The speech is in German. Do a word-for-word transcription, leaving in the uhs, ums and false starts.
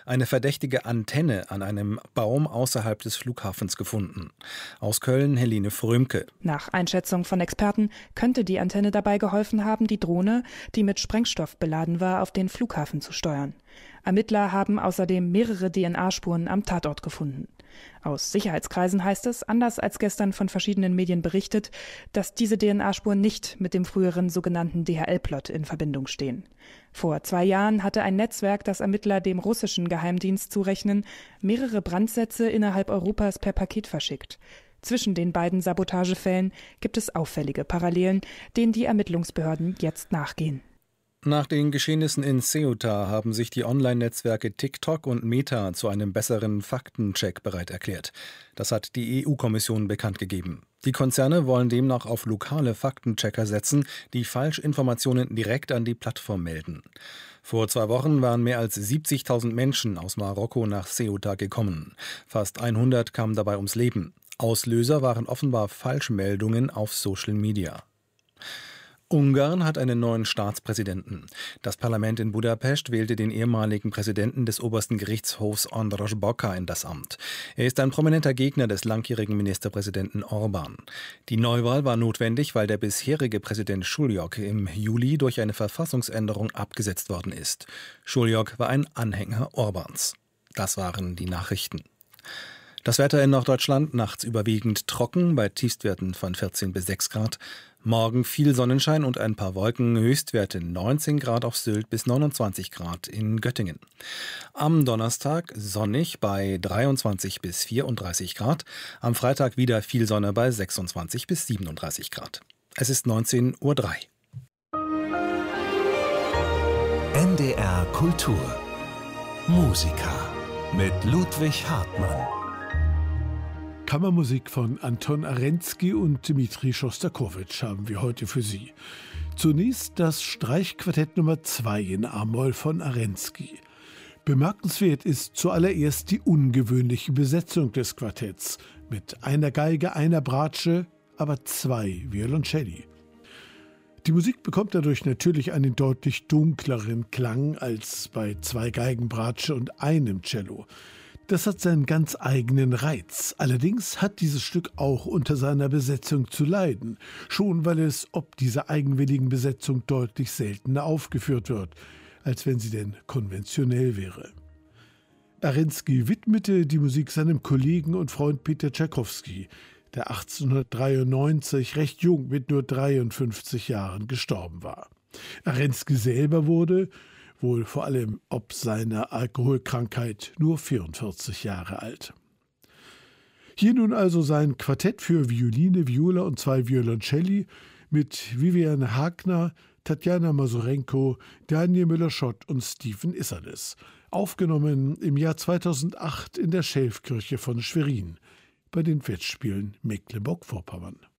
eine verdächtige Antenne an einem Baum außerhalb des Flughafens gefunden. Aus Köln Helene Frömke. Nach Einschätzung von Experten könnte die Antenne dabei geholfen haben, die Drohne, die mit Sprengstoff beladen war, auf den Flughafen zu steuern. Ermittler haben außerdem mehrere D N A-Spuren am Tatort gefunden. Aus Sicherheitskreisen heißt es, anders als gestern von verschiedenen Medien berichtet, dass diese D N A-Spuren nicht mit dem früheren sogenannten D H L-Plot in Verbindung stehen. Vor zwei Jahren hatte ein Netzwerk, das Ermittler dem russischen Geheimdienst zurechnen, mehrere Brandsätze innerhalb Europas per Paket verschickt. Zwischen den beiden Sabotagefällen gibt es auffällige Parallelen, denen die Ermittlungsbehörden jetzt nachgehen. Nach den Geschehnissen in Ceuta haben sich die Online-Netzwerke TikTok und Meta zu einem besseren Faktencheck bereit erklärt. Das hat die E U-Kommission bekannt gegeben. Die Konzerne wollen demnach auf lokale Faktenchecker setzen, die Falschinformationen direkt an die Plattform melden. Vor zwei Wochen waren mehr als siebzigtausend Menschen aus Marokko nach Ceuta gekommen. Fast hundert kamen dabei ums Leben. Auslöser waren offenbar Falschmeldungen auf Social Media. Ungarn hat einen neuen Staatspräsidenten. Das Parlament in Budapest wählte den ehemaligen Präsidenten des obersten Gerichtshofs András Bokar in das Amt. Er ist ein prominenter Gegner des langjährigen Ministerpräsidenten Orbán. Die Neuwahl war notwendig, weil der bisherige Präsident Schullyok im Juli durch eine Verfassungsänderung abgesetzt worden ist. Schullyok war ein Anhänger Orbáns. Das waren die Nachrichten. Das Wetter in Norddeutschland nachts überwiegend trocken, bei Tiefstwerten von vierzehn bis sechs Grad. Morgen viel Sonnenschein und ein paar Wolken, Höchstwerte neunzehn Grad auf Sylt bis neunundzwanzig Grad in Göttingen. Am Donnerstag sonnig bei dreiundzwanzig bis vierunddreißig Grad, am Freitag wieder viel Sonne bei sechsundzwanzig bis siebenunddreißig Grad. Es ist neunzehn Uhr drei. N D R Kultur Musiker mit Ludwig Hartmann. Kammermusik von Anton Arensky und Dmitri Schostakowitsch haben wir heute für Sie. Zunächst das Streichquartett Nummer zwei in A-Moll von Arensky. Bemerkenswert ist zuallererst die ungewöhnliche Besetzung des Quartetts mit einer Geige, einer Bratsche, aber zwei Violoncelli. Die Musik bekommt dadurch natürlich einen deutlich dunkleren Klang als bei zwei Geigen, Bratsche und einem Cello. Das hat seinen ganz eigenen Reiz. Allerdings hat dieses Stück auch unter seiner Besetzung zu leiden. Schon weil es ob dieser eigenwilligen Besetzung deutlich seltener aufgeführt wird, als wenn sie denn konventionell wäre. Arensky widmete die Musik seinem Kollegen und Freund Peter Tschaikowski, der achtzehnhundertdreiundneunzig recht jung mit nur dreiundfünfzig Jahren gestorben war. Arensky selber wurde, wohl vor allem ob seiner Alkoholkrankheit, nur vierundvierzig Jahre alt. Hier nun also sein Quartett für Violine, Viola und zwei Violoncelli mit Vivian Hagner, Tatjana Masurenko, Daniel Müller-Schott und Stephen Isserles. Aufgenommen im Jahr zweitausendacht in der Schelfkirche von Schwerin bei den Festspielen Mecklenburg-Vorpommern.